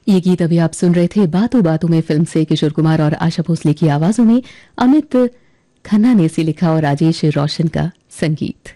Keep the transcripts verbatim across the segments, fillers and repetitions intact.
ये गीत अभी आप सुन रहे थे बातों बातों में फिल्म से किशोर कुमार और आशा भोसले की आवाजों में अमित खन्ना ने इसे लिखा और राजेश रोशन का संगीत।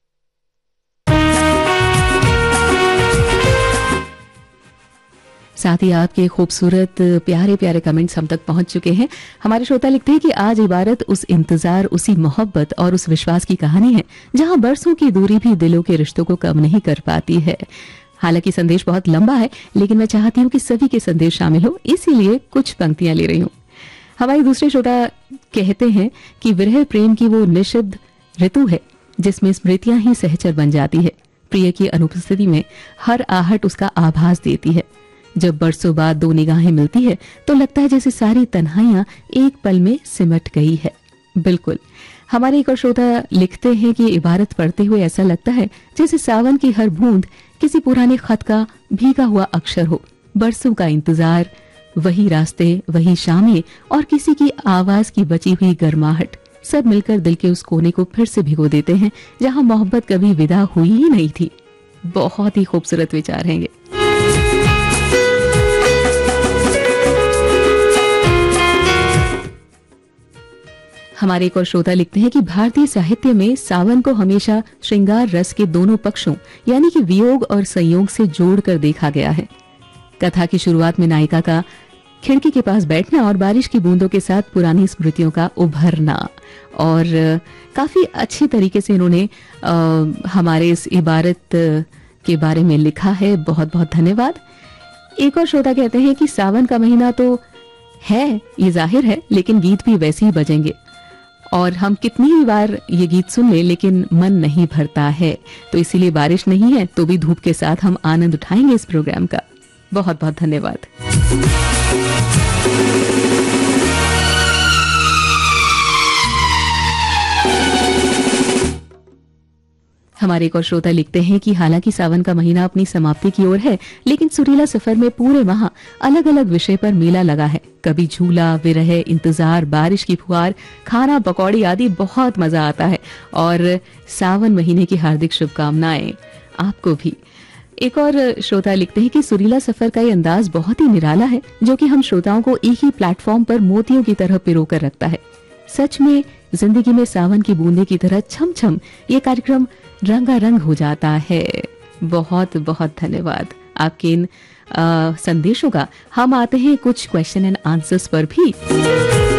साथ ही आपके खूबसूरत प्यारे प्यारे कमेंट्स हम तक पहुंच चुके हैं। हमारे श्रोता लिखते हैं कि आज इबारत उस इंतजार, उसी मोहब्बत और उस विश्वास की कहानी है जहां बरसों की दूरी भी दिलों के रिश्तों को कम नहीं कर पाती है। हालांकि संदेश बहुत लंबा है, लेकिन मैं चाहती हूँ कि सभी के संदेश शामिल हो, इसीलिए कुछ पंक्तियां ले रही हूँ। हमारे दूसरे श्रोता कहते हैं कि विरह प्रेम की वो निषिद्ध ऋतु है जिसमें स्मृतियां ही सहचर बन जाती है। प्रिय की अनुपस्थिति में हर आहट उसका आभास देती है। जब बरसों बाद दो निगाहें मिलती है तो लगता है जैसे सारी तन्हाइयां एक पल में सिमट गई है। बिल्कुल। हमारे एक और श्रोता लिखते हैं कि इबारत पढ़ते हुए ऐसा लगता है जैसे सावन की हर बूंद किसी पुराने खत का भीगा हुआ अक्षर हो। बरसों का इंतजार, वही रास्ते, वही शामें और किसी की आवाज की बची हुई गर्माहट, सब मिलकर दिल के उस कोने को फिर से भिगो देते हैं जहां मोहब्बत कभी विदा हुई ही नहीं थी। बहुत ही खूबसूरत विचार हैं ये। हमारे एक और श्रोता लिखते हैं कि भारतीय साहित्य में सावन को हमेशा श्रृंगार रस के दोनों पक्षों यानी कि वियोग और संयोग से जोड़कर देखा गया है। कथा की शुरुआत में नायिका का खिड़की के पास बैठना और बारिश की बूंदों के साथ पुरानी स्मृतियों का उभरना, और काफी अच्छी तरीके से इन्होंने आ, हमारे इस इबारत के बारे में लिखा है। बहुत बहुत धन्यवाद। एक और श्रोता कहते हैं कि सावन का महीना तो है, ये जाहिर है, लेकिन गीत भी वैसे ही बजेंगे और हम कितनी ही बार ये गीत सुन ले लेकिन मन नहीं भरता है। तो इसीलिए बारिश नहीं है तो भी धूप के साथ हम आनंद उठाएंगे इस प्रोग्राम का। बहुत बहुत धन्यवाद। हमारे एक और श्रोता लिखते हैं कि हालांकि सावन का महीना अपनी समाप्ति की ओर है, लेकिन सुरीला सफर में पूरे माह अलग अलग विषय पर मेला लगा है। कभी झूला, विरह, इंतजार, बारिश की फुहार, खाना, पकौड़ी आदि बहुत मजा आता है। और सावन महीने की हार्दिक शुभकामनाएं आपको भी। एक और श्रोता लिखते हैं कि सुरीला सफर का ये अंदाज बहुत ही निराला है, जो कि हम श्रोताओं को एक ही प्लेटफॉर्म पर मोतियों की तरह पिरोकर रखता है। सच में जिंदगी में सावन की बूंदे की तरह छम छम ये कार्यक्रम रंगारंग हो जाता है। बहुत बहुत धन्यवाद आपके इन आ, संदेशों का। हम आते हैं कुछ क्वेश्चन एंड आंसर्स पर भी।